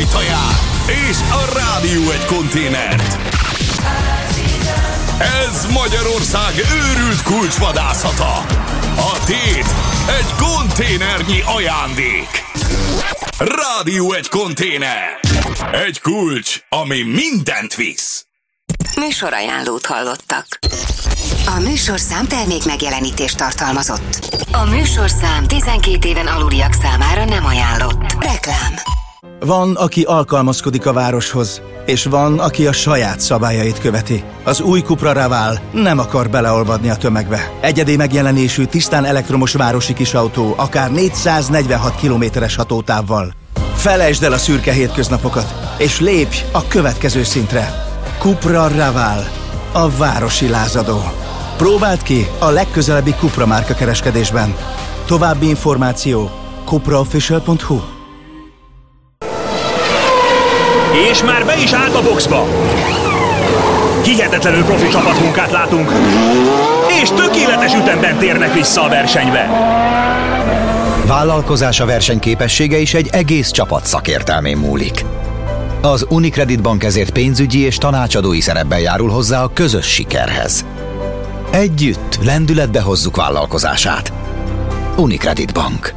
ajtaját és a Rádió egy konténert. Ez Magyarország őrült kulcsvadászata. A tét egy konténernyi ajándék. Rádió egy konténer. Egy kulcs, ami mindent visz. Műsorajánlót hallottak. A műsorszám termék megjelenítést tartalmazott. A műsorszám 12 éven aluliak számára nem ajánlott. Reklám. Van, aki alkalmazkodik a városhoz, és van, aki a saját szabályait követi. Az új Cupra Raval nem akar beleolvadni a tömegbe. Egyedi megjelenésű, tisztán elektromos városi kisautó, akár 446 kilométeres hatótávval. Felejtsd el a szürke hétköznapokat, és lépj a következő szintre. Cupra Raval, a városi lázadó. Próbáld ki a legközelebbi Cupra márka kereskedésben. További információ cupraofficial.hu. És már be is állt a boxba. Hihetetlenül profi csapatmunkát látunk, és tökéletes ütemben térnek vissza a versenybe. Vállalkozása versenyképessége is egy egész csapat szakértelmén múlik. Az Unicredit Bank ezért pénzügyi és tanácsadói szerepben járul hozzá a közös sikerhez. Együtt lendületbe hozzuk vállalkozását. Unicredit Bank.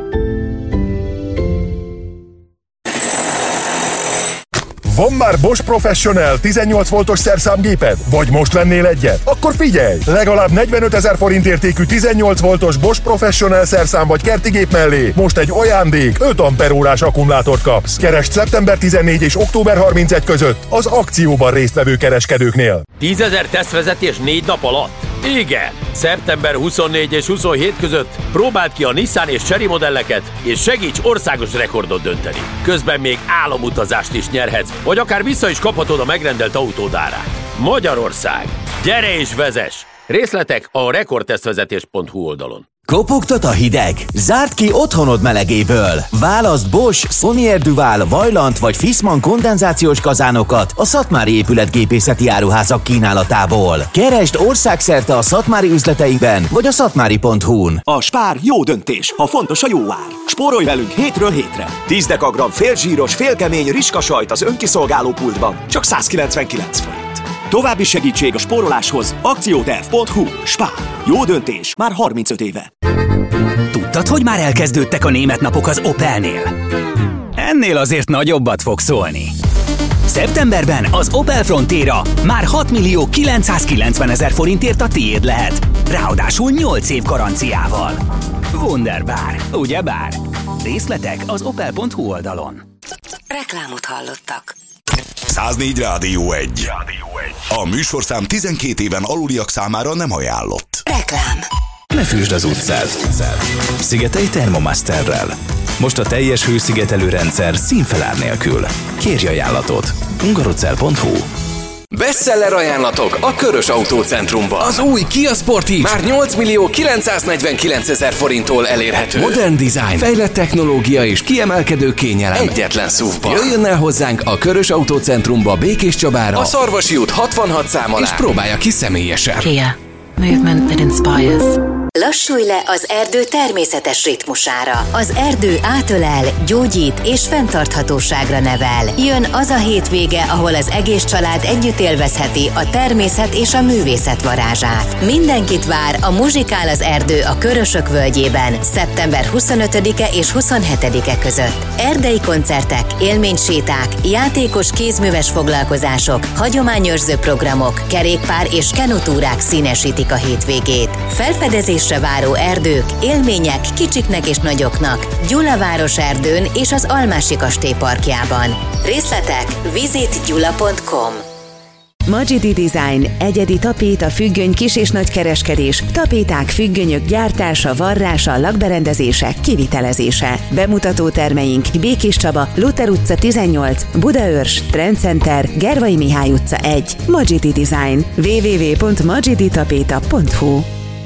Van már Bosch Professional 18 voltos szerszámgéped? Vagy most vennél egyet? Akkor figyelj! Legalább 45 000 forint értékű 18 voltos Bosch Professional szerszám vagy kertigép mellé most egy ajándék 5 amperórás akkumulátort kapsz. Keresd szeptember 14 és október 31 között az akcióban résztvevő kereskedőknél. 10 000 tesztvezetés 4 nap alatt? Igen! Szeptember 24 és 27 között próbáld ki a Nissan és Chery modelleket, és segíts országos rekordot dönteni. Közben még álomutazást is nyerhetsz, vagy akár vissza is kaphatod a megrendelt autód árát. Magyarország! Gyere és vezess! Részletek a rekordtesztvezetés.hu oldalon. Kopogtat a hideg? Zárd ki otthonod melegéből! Válaszd Bosch, Sonier Duval, Vaillant vagy Fissmann kondenzációs kazánokat a Szatmári épületgépészeti áruházak kínálatából. Keresd országszerte a Szatmári üzleteiben vagy a szatmári.hu-n. A Spár jó döntés, ha fontos a jó ár. Spórolj velünk hétről hétre. 10 dekagram félzsíros, félkemény riskasajt az önkiszolgáló pultban, csak 199 forint. További segítség a spóroláshoz akcióterv.hu. Spár. Jó döntés már 35 éve. Tudtad, hogy már elkezdődtek a német napok az Opelnél? Ennél azért nagyobbat fog szólni. Szeptemberben az Opel Frontera már 6 990 000 forintért a tiéd lehet. Ráadásul 8 év garanciával. Wunderbar, ugyebár? Részletek az opel.hu oldalon. Reklámot hallottak. 104 Rádió 1. A műsorszám 12 éven aluliak számára nem ajánlott. Reklám. Ne fűsd az utcát. Szigetelj Thermomasterrel. Most a teljes hőszigetelő rendszer színfelár nélkül. Kérj ajánlatot. hungarocell.hu. Bestseller ajánlatok a Körös Autócentrumban. Az új Kia Sportage már 8 949 000 forinttól elérhető. Modern design, fejlett technológia és kiemelkedő kényelem. Egyetlen SUV-ban. Jöjjön el hozzánk a Körös Autócentrumba, Békés Csabára, a Szarvasi út 66 szám alá. És próbálja ki személyesen. Kia. Movement that inspires. Lassulj le az erdő természetes ritmusára. Az erdő átölel, gyógyít és fenntarthatóságra nevel. Jön az a hétvége, ahol az egész család együtt élvezheti a természet és a művészet varázsát. Mindenkit vár a Muzsikál az erdő a Körösök völgyében szeptember 25-e és 27-e között. Erdei koncertek, élményséták, játékos kézműves foglalkozások, hagyományőrző programok, kerékpár és kenutúrák színesítik a hétvégét. Felfedezésre váró erdők, élmények kicsiknek és nagyoknak Gyulaváros erdőn és az Almási Kastély parkjában. Részletek visitgyula.com. Magidi Design, egyedi tapéta, függöny, kis- és nagykereskedés, tapéták, függönyök gyártása, varrása, lakberendezések, kivitelezése. Bemutató termeink Békés Csaba, Luther utca 18, Budaörs, Trendcenter, Gervai Mihály utca 1. Magidi Design. www.magiditapeta.hu.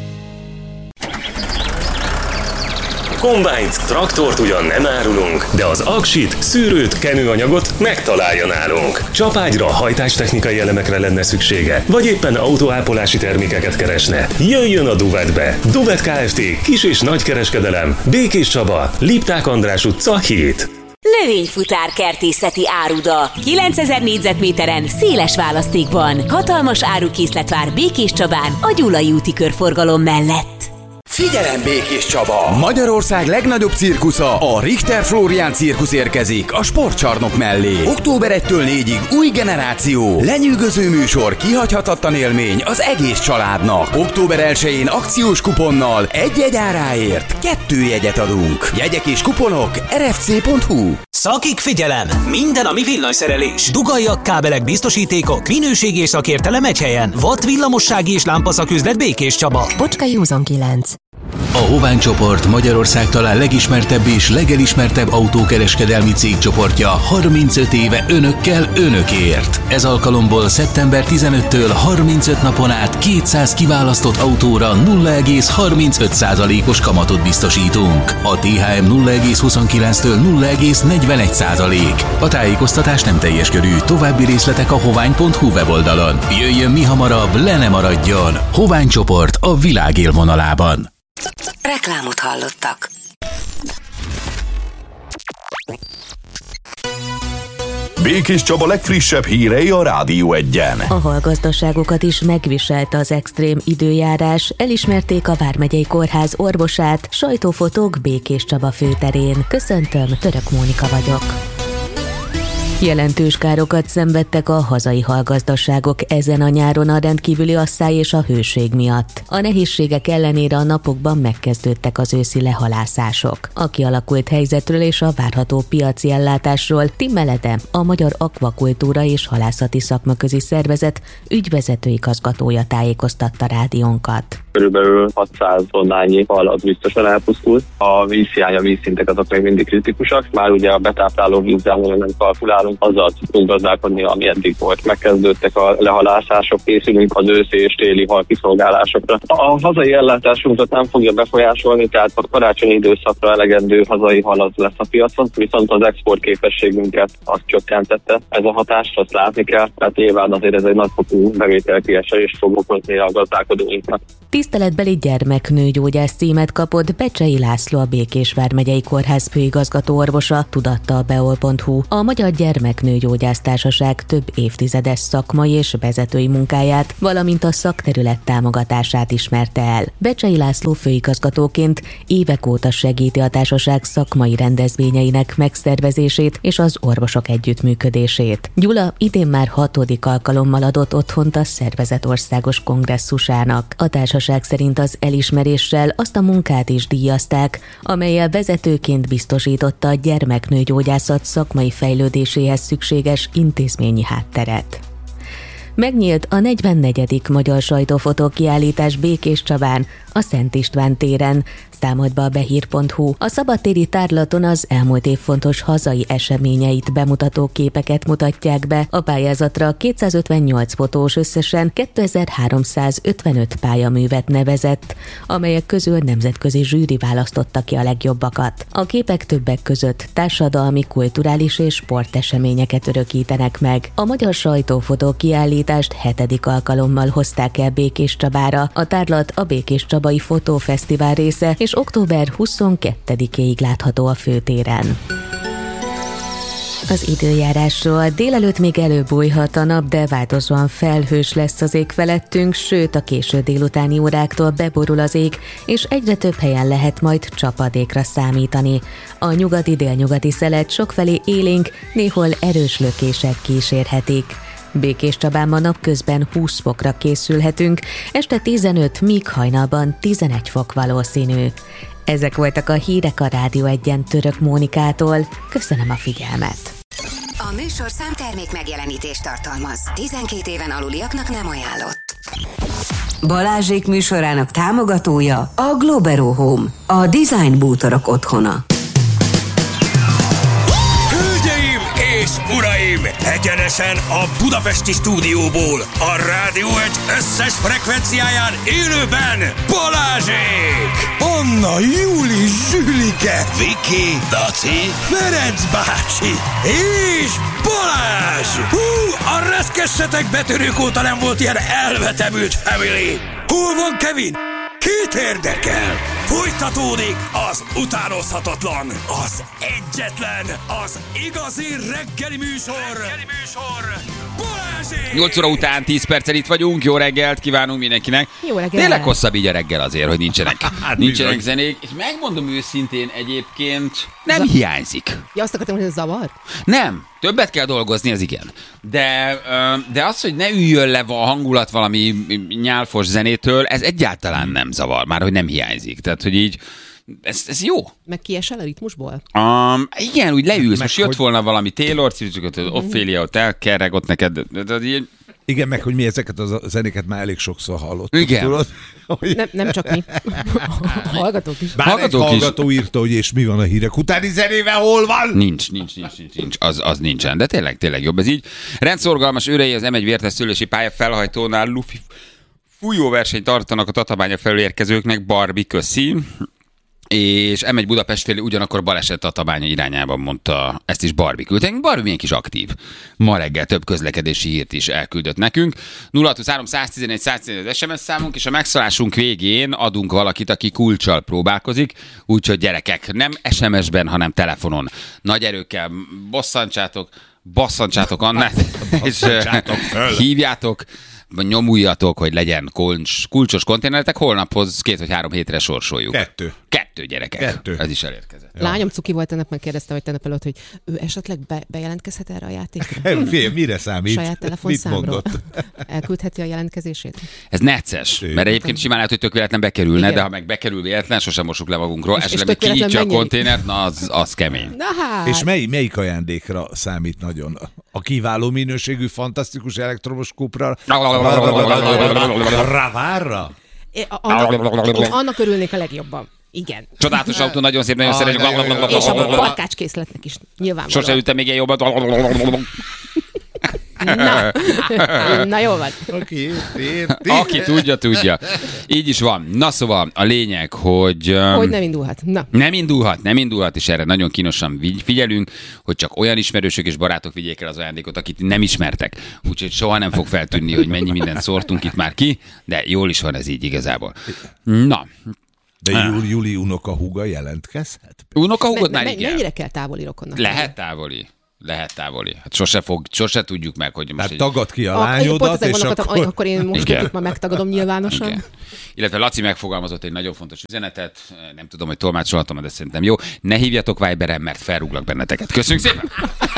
Kombájnt, traktort ugyan nem árulunk, de az aksit, szűrőt, kenőanyagot megtalálja nálunk. Csapágyra, hajtástechnikai elemekre lenne szüksége, vagy éppen autóápolási termékeket keresne. Jöjjön a Duvetbe! Duvet Kft. Kis- és nagykereskedelem, Békés Csaba, Lipták András utca 7. Növényfutár kertészeti áruda. 9000 négyzetméteren széles választékban. Hatalmas árukészlet vár Békés Csabán a Gyulai úti körforgalom mellett. Figyelem, Békés Csaba! Magyarország legnagyobb cirkusza, a Richter Florián cirkusz érkezik a sportcsarnok mellé. Október 1-től 4-ig új generáció, lenyűgöző műsor, kihagyhatatlan élmény az egész családnak. Október 1-én akciós kuponnal egy jegy áráért 2 jegyet adunk. Jegyek és kuponok rfc.hu. Szakik, figyelem! Minden, ami villanyszerelés. Dugaljak, kábelek, biztosítékok, minőség és szakértelem egy helyen. Watt villamossági és lámpaszaküzlet Békés Csaba. Bocskai 29. A Hovány csoport Magyarország talán legismertebb és legelismertebb autókereskedelmi cégcsoportja 35 éve önökkel, önökért. Ez alkalomból szeptember 15-től 35 napon át 200 kiválasztott autóra 0,35%-os kamatot biztosítunk. A THM 0,29-től 0,41%. A tájékoztatás nem teljes körű, további részletek a hovány.hu weboldalon. Jöjjön mi hamarabb, le ne maradjon! Hovány csoport a világ élvonalában. Reklámot hallottak. Békés Csaba legfrissebb hírei a Rádió 1-en. A hallgazdaságokat is megviselte az extrém időjárás, elismerték a Vármegyei Kórház orvosát, sajtófotók Békés Csaba főterén. Köszöntöm, Török Mónika vagyok. Jelentős károkat szenvedtek a hazai hallgazdaságok ezen a nyáron a rendkívüli asszály és a hőség miatt. A nehézségek ellenére a napokban megkezdődtek az őszi lehalászások. A kialakult helyzetről és a várható piaci ellátásról Tim Melede, a Magyar Akvakultúra és Halászati Szakmaközi Szervezet ügyvezető igazgatója tájékoztatta rádiónkat. Körülbelül 600 tonnányi hal az biztosan elpusztult. A vízhiány, a vízszintek azok még mindig kritikusak. Már ugye a betápláló vízzel nem kalkulálunk, azzal tudunk gazdálkodni, ami eddig volt. Megkezdődtek a lehalászások, készülünk az őszi és téli hal kiszolgálásokra. A hazai ellátásunkat nem fogja befolyásolni, tehát a karácsonyi időszakra elegendő hazai hal az lesz a piacon, viszont az export képességünket azt csökkentette. Ez a hatást azt látni kell, tehát nyilván azért ez egy nagyfokú bevételkiesést fog okozni a gazdálkodóinknak. Tiszteletbeli gyermeknőgyógyász címet kapott Becsei László, a Békés Vármegyei Kórház főigazgató orvosa, tudatta a beol.hu. A Magyar Gyermeknőgyógyász Társaság több évtizedes szakmai és vezetői munkáját, valamint a szakterület támogatását ismerte el. Becsei László főigazgatóként évek óta segíti a társaság szakmai rendezvényeinek megszervezését és az orvosok együttműködését. Gyula idén már 6. alkalommal adott otthont a szervezet országos kongresszusának. A társaság szerint az elismeréssel azt a munkát is díjazták, amellyel vezetőként biztosította a gyermeknőgyógyászat szakmai fejlődéséhez szükséges intézményi hátteret. Megnyílt a 44. Magyar Sajtófotókiállítás Békés Csabán, a Szent István téren, számolt be a behír.hu. A szabadtéri tárlaton az elmúlt év fontos hazai eseményeit bemutató képeket mutatják be. A pályázatra 258 fotós összesen 2355 pályaművet nevezett, amelyek közül nemzetközi zsűri választotta ki a legjobbakat. A képek többek között társadalmi, kulturális és sporteseményeket örökítenek meg. A Magyar Sajtófotókiállítást 7. alkalommal hozták el Békés Csabára. A tárlat a Békés Csabai Fotófesztivál része, és október 22-éig látható a főtéren. Az időjárásról: délelőtt még előbújhat a nap, de változóan felhős lesz az ég felettünk, sőt a késő délutáni óráktól beborul az ég, és egyre több helyen lehet majd csapadékra számítani. A nyugati-délnyugati szelet sokfelé élénk, néhol erős lökések kísérhetik. Békés Csabán ma napközben 20 fokra készülhetünk, este 15, míg hajnalban 11 fok valószínű. Ezek voltak a hírek a Rádió 1-en Török Mónikától. Köszönöm a figyelmet! A műsorszám termék megjelenítést tartalmaz. 12 éven aluliaknak nem ajánlott. Balázsék műsorának támogatója a Globero Home, a design bútorok otthona. És uraim, egyenesen a budapesti stúdióból, a Rádió 1 összes frekvenciáján élőben Balázsék! Anna, Júli, Zsülike, Viki, Daci, Ferenc bácsi és Balázs! Hú, a reszkessetek betörők óta nem volt ilyen elvetemült family! Hol van Kevin? Kit érdekel? Fújtatódik az utánozhatatlan, az egyetlen, az igazi reggeli műsor. Balázsék! 8 óra után 10 perccel itt vagyunk, jó reggelt kívánunk mindenkinek. Jó reggelt. Tényleg hosszabb így a reggel azért, hogy nincsenek zenék. És megmondom őszintén egyébként, nem hiányzik. Ja, azt akartam, hogy ez zavar? Nem, többet kell dolgozni, az igen. De az, hogy ne üljön le a hangulat valami nyálfos zenétől, ez egyáltalán nem zavar, már hogy nem hiányzik. Tehát, hogy így, ez jó. Meg kiesel a ritmusból? Igen, úgy leülsz, most jött volna valami Taylor, Ophelia, ott elkerreg ott neked. Igen, meg hogy mi ezeket a zenéket már elég sokszor hallottuk. Igen. Tudod? Nem csak mi. Hallgatók is. Bár egy hallgató írta, hogy és mi van a hírek utáni zenével, hol van? Nincs. Az nincsen, de tényleg jobb ez így. Rendszorgalmas őrei az M1 vértes szülési pálya felhajtónál lufi fújóversenyt tartanak a Tatabánya felől érkezőknek, Barbie, köszi. És M1 Budapest felé ugyanakkor baleset Tatabánya irányában, mondta, ezt is Barbie küldte. Barbie milyen kis aktív. Ma reggel több közlekedési hírt is elküldött nekünk. 0623 111 111 az SMS számunk, és a megszólásunk végén adunk valakit, aki kulccsal próbálkozik, úgyhogy gyerekek, nem SMS-ben, hanem telefonon. Nagy erőkkel basszantsátok Annát, és hívjátok, nyomuljatok, hogy legyen kulcsos konténeretek, holnaphoz 2 vagy 3 hétre sorsoljuk. 2 gyerekek. 2. Ez is elérkezett. Lányom cuki volt, tegnap megkérdezte, vagy tegnap előtt, hogy ő esetleg bejelentkezhet erre a játékra? Mire számít? Saját telefonszámról. Elküldheti a jelentkezését? Ez necces, mert egyébként simán lehet, hogy tök véletlen bekerülne, igen. De ha meg bekerül véletlen, sosem mossuk le magunkról, esetleg kinyitja a konténert, na az kemény. Na hát. És melyik ajándékra számít nagyon? A kiváló minőségű, fantasztikus elektromos Cupra? Ravárra? Annak örülnék a legjobban. Igen. Csodálatos autó, nagyon szép, nagyon szeretjük. És a parkácskészletnek is nyilvánvalóan. Sose ültem még ilyen jobban. Na jó van. Aki tudja. Így is van. Na szóval a lényeg, hogy... Hogy nem indulhat. Na. Nem indulhat, és erre nagyon kínosan figyelünk, hogy csak olyan ismerősök és barátok vigyék el az ajándékot, akit nem ismertek. Úgyhogy soha nem fog feltűnni, hogy mennyi mindent szórtunk itt már ki, de jól is van ez így igazából. Na. De Júli unokahúga jelentkezhet? Unokahúgot már igen. Mennyire kell távoli rokonnak? Lehet távoli. Hát sose tudjuk meg, hogy most... Hát tagad ki a lányodat, és akkor én most itt már megtagadom nyilvánosan. Igen. Illetve Laci megfogalmazott egy nagyon fontos üzenetet, nem tudom, hogy tolmácsolhatom, de szerintem jó. Ne hívjatok Viberen, mert felrúglak benneteket. Köszönjük szépen!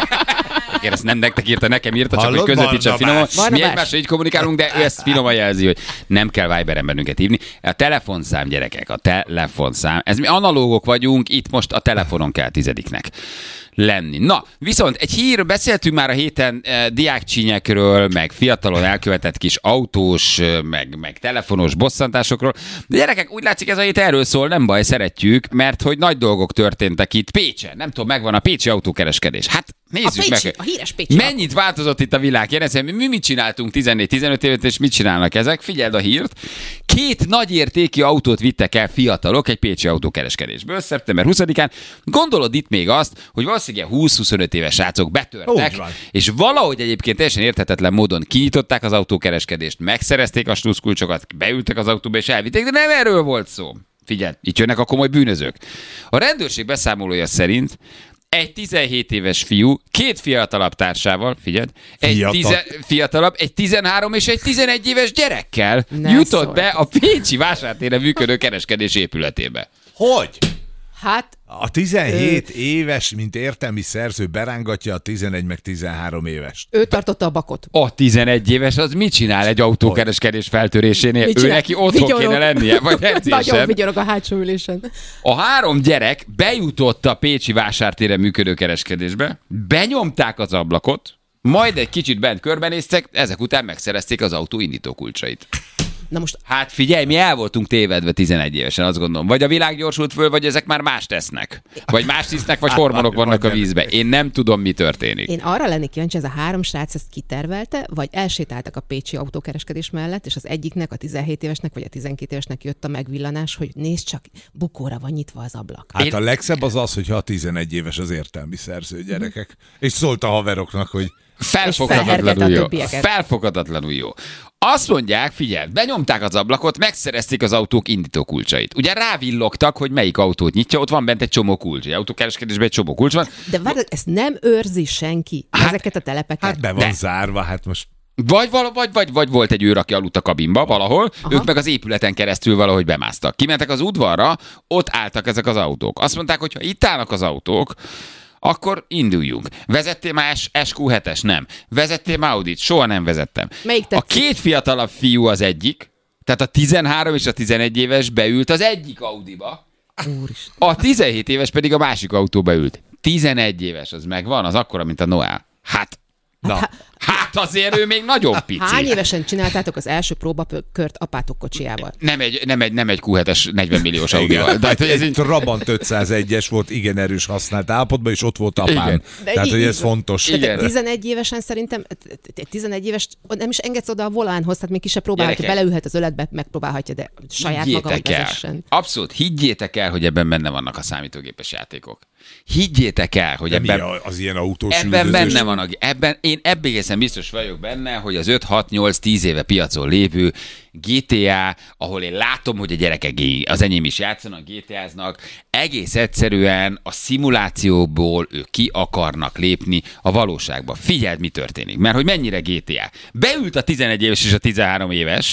Igen, ezt nem nektek írta, nekem írta, csak hogy közvetítsen finoman. Mi egymással így kommunikálunk, de ő ezt finoman jelzi, hogy nem kell Viberen bennünket hívni. A telefonszám, gyerekek, a telefonszám. Ez mi analógok vagyunk, itt most a telefonon kell 10-nek lenni. Na, viszont egy hír, beszéltünk már a héten diákcsínyekről, meg fiatalon elkövetett kis autós, meg telefonos bosszantásokról. De gyerekek, úgy látszik, ez a hét erről szól, nem baj, szeretjük, mert hogy nagy dolgok történtek itt Pécsen. Nem tudom, megvan a pécsi autókereskedés. Hát nézzük meg. A híres Pécsi. Mennyit változott itt a világ? Kérdezem, mi mit csináltunk 14-15 évet, és mit csinálnak ezek? Figyeld a hírt. 2 nagyértékű autót vittek el fiatalok egy pécsi autókereskedésből szeptember 20-án. Gondolod itt még azt, hogy valószínűleg 20-25 éves srácok betörtek, és valahogy egyébként teljesen érthetetlen módon kinyitották az autókereskedést, megszerezték a sluszkulcsokat, beültek az autóba és elvitték, de nem erről volt szó. Figyelj, itt jönnek a komoly bűnözők. A rendőrség beszámolója szerint egy 17 éves fiú, 2 fiatalabb társával, figyeld, fiatalabb, egy 13 és egy 11 éves gyerekkel jutott be a pécsi vásártéren működő kereskedés épületébe. Hogy? Hát... A 17 éves, mint értelmi szerző berángatja a 11 meg 13 éves. Ő tartotta a bakot. A 11 éves az mit csinál egy autókereskedés feltörésénél? Ő neki otthon kéne lennie, vagy edzésen. Nagyon vigyorog a hátsó ülésen. A 3 gyerek bejutott a pécsi vásártéren működő kereskedésbe, benyomták az ablakot, majd egy kicsit bent körbenéztek, ezek után megszerezték az autó indítókulcsait. Na most... Hát figyelj, mi el voltunk tévedve 11 évesen, azt gondolom. Vagy a világ gyorsult föl, vagy ezek már más tesznek. Vagy más tisznek, vagy hormonok vannak a vízbe. Én nem tudom, mi történik. Én arra lennék kíváncsi, ez a 3 srác ezt kitervelte, vagy elsétáltak a pécsi autókereskedés mellett, és az egyiknek, a 17 évesnek, vagy a 12 évesnek jött a megvillanás, hogy nézd csak, bukóra van nyitva az ablak. Hát a legszebb az, hogyha a 11 éves az értelmi szerző, gyerekek. És szólt a haveroknak, hogy felfoghatatlanul jó. Felfoghatatlanul jó. Azt mondják, figyelj, benyomták az ablakot, megszerezték az autók indítókulcsait. Ugye rávillogtak, hogy melyik autót nyitja, ott van bent egy csomó kulcs. Egy autókereskedésben egy csomó kulcs van. De várj, ezt nem őrzi senki, ezeket a telepeket. Hát be van zárva, hát most... Vagy volt egy őr, aki aludt a kabinba valahol, ők meg az épületen keresztül valahogy bemásztak. Kimentek az udvarra, ott álltak ezek az autók. Azt mondták, hogy ha itt állnak az autók, akkor induljunk. Vezettél már SQ7-es? Nem. Vezettél már Audit? Soha nem vezettem. A két fiatalabb fiú az egyik, tehát a 13 és a 11 éves beült az egyik Audiba, a 17 éves pedig a másik autóba ült. 11 éves, az megvan, az akkora, mint a Noel. Hát azért ő még nagyon pici. Hány évesen csináltátok az első próbakört apátok kocsijával? Nem egy Q7-es 40 milliós Audival. De egy Trabant 501-es volt igen erős használt állapotban, és ott volt apám. Tehát, hogy ez fontos. 11 évesen szerintem, 11 éves nem is engedsz oda a volánhoz, tehát még ki se próbálhatja, beleülhet az öletbe, megpróbálhatja, de saját maga, hogy vezessen. Abszolút, higgyétek el, hogy ebben benne vannak a számítógépes játékok. Higgyétek el, hogy ebben az ilyen autós ebben benne van, én egészen biztos vagyok benne, hogy az 5-6-8-10 éve piacon lévő GTA, ahol én látom, hogy a gyerekek, az enyém is játszanak, GTA-znak, egész egyszerűen a szimulációból ők ki akarnak lépni a valóságba. Figyeld, mi történik, mert hogy mennyire GTA. Beült a 11 éves és a 13 éves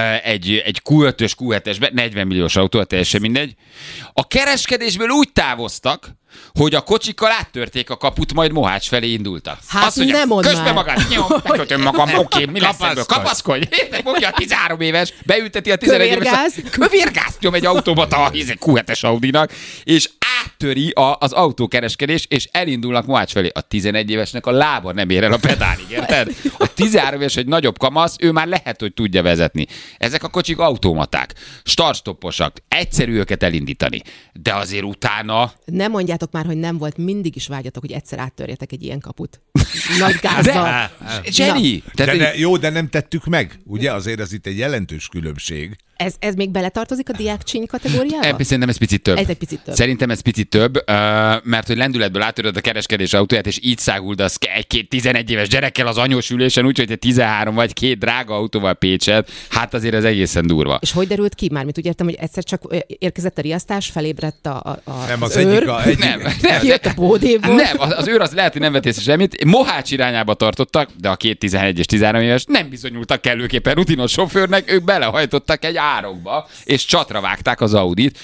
egy Q5-ös, Q7-esbe, 40 milliós autó, teljesen mindegy. A kereskedésből úgy távoztak, hogy a kocsikkal áttörték a kaput, majd Mohács felé indultak. Hát azt mondja, nem mondd közben már. Magad, megkötöm magam, oké, mi lesz ebből? Kapaszkodj! Mondja a 13 éves, beülteti a 11 éves. Kövérgáz nyom egy autómat a Q7-es Audinak, és áttöri az autókereskedés, és elindulnak Mohács felé. A 11 évesnek a lába nem ér el a pedálig, érted? A 13 éves egy nagyobb kamasz, ő már lehet, hogy tudja vezetni. Ezek a kocsik automaták, start-stopposak, egyszerű őket elindítani, de azért utána... Nem mondjátok már, hogy nem volt, mindig is vágyatok, hogy egyszer áttörjetek egy ilyen kaput. Nagy gázzal. Zseni! De nem tettük meg. Ugye azért ez itt egy jelentős különbség. Ez még beletartozik a diákcsíny kategóriába? Szerintem ez picit több. Ez egy picit több. Szerintem ez picit több, mert hogy lendületből átöröd a kereskedés autóját, és így száguldasz egy-két 11 éves gyerekkel az anyós ülésen, úgyhogy te 13 vagy két drága autóval Pécset, hát azért ez egészen durva. És hogy derült ki? Mármint úgy értem, hogy egyszer csak érkezett a riasztás, felébredt nem, az őr. Nem, kijött a bódéból. Nem, az őr az lehet, hogy nem vett észre semmit. Mohács irányába tartottak, de a két 11 és 13 éves nem bizonyultak kellőképpen rutinos sofőrnek, ők belehajtottak egy árokba, és csatra vágták az Audit.